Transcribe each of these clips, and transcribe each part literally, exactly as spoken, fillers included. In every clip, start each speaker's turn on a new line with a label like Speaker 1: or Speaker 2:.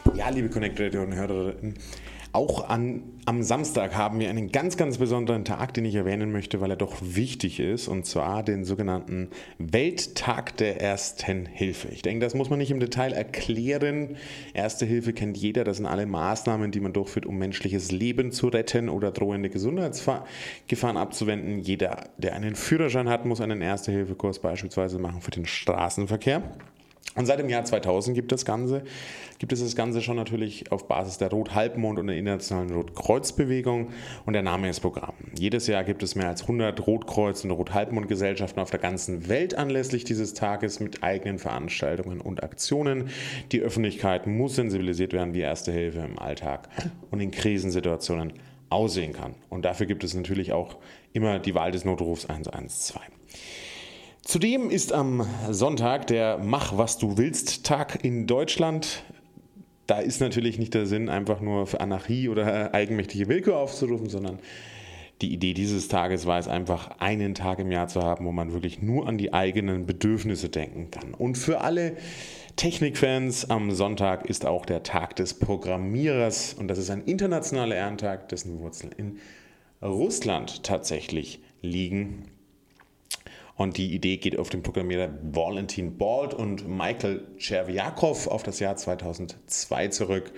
Speaker 1: Ja, liebe Connect Radio und Hörerinnen, auch an, am Samstag haben wir einen ganz, ganz besonderen Tag, den ich erwähnen möchte, weil er doch wichtig ist, und zwar den sogenannten Welttag der Ersten Hilfe. Ich denke, das muss man nicht im Detail erklären. Erste Hilfe kennt jeder, das sind alle Maßnahmen, die man durchführt, um menschliches Leben zu retten oder drohende Gesundheitsgefahren abzuwenden. Jeder, der einen Führerschein hat, muss einen Erste-Hilfe-Kurs beispielsweise machen für den Straßenverkehr. Und seit dem Jahr zweitausend gibt das Ganze, gibt es das Ganze schon natürlich auf Basis der Rot-Halbmond- und der Internationalen Rotkreuz-Bewegung, und der Name ist Programm. Jedes Jahr gibt es mehr als hundert Rotkreuz- und Rot-Halbmond-Gesellschaften auf der ganzen Welt anlässlich dieses Tages mit eigenen Veranstaltungen und Aktionen. Die Öffentlichkeit muss sensibilisiert werden, wie Erste Hilfe im Alltag und in Krisensituationen aussehen kann. Und dafür gibt es natürlich auch immer die Wahl des Notrufs eins eins zwei. Zudem ist am Sonntag der Mach-was-du-willst-Tag in Deutschland. Da ist natürlich nicht der Sinn, einfach nur für Anarchie oder eigenmächtige Willkür aufzurufen, sondern die Idee dieses Tages war es einfach, einen Tag im Jahr zu haben, wo man wirklich nur an die eigenen Bedürfnisse denken kann. Und für alle Technikfans am Sonntag ist auch der Tag des Programmierers, und das ist ein internationaler Ehrentag, dessen Wurzeln in Russland tatsächlich liegen. Und die Idee geht auf den Programmierer Valentin Bald und Michael Cherviakov auf das Jahr zweitausendzwei zurück.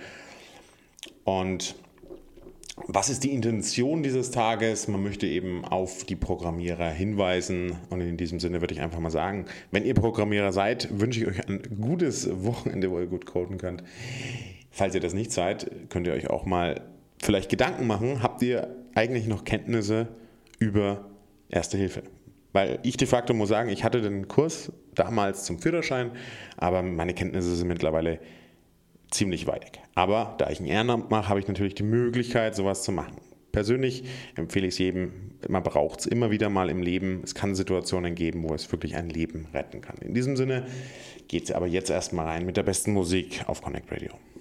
Speaker 1: Und was ist die Intention dieses Tages? Man möchte eben auf die Programmierer hinweisen. Und in diesem Sinne würde ich einfach mal sagen, wenn ihr Programmierer seid, wünsche ich euch ein gutes Wochenende, wo ihr gut coden könnt. Falls ihr das nicht seid, könnt ihr euch auch mal vielleicht Gedanken machen. Habt ihr eigentlich noch Kenntnisse über Erste Hilfe? Weil ich de facto muss sagen, ich hatte den Kurs damals zum Führerschein, aber meine Kenntnisse sind mittlerweile ziemlich weit weg. Aber da ich ein Ehrenamt mache, habe ich natürlich die Möglichkeit, sowas zu machen. Persönlich empfehle ich es jedem, man braucht es immer wieder mal im Leben. Es kann Situationen geben, wo es wirklich ein Leben retten kann. In diesem Sinne geht es aber jetzt erstmal rein mit der besten Musik auf Connect Radio.